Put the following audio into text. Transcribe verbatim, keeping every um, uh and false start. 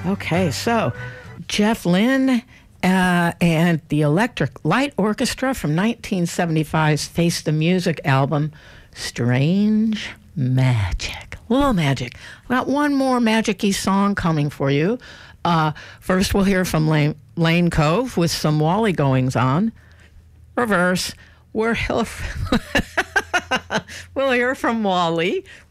Okay, so Jeff Lynne uh, and the Electric Light Orchestra from nineteen seventy-five's Face the Music album, Strange Magic. A little magic. We got one more magic-y song coming for you. Uh, first, we'll hear from Lane, Lane Cove with some Wally goings on. Reverse. We're we'll hear from Wally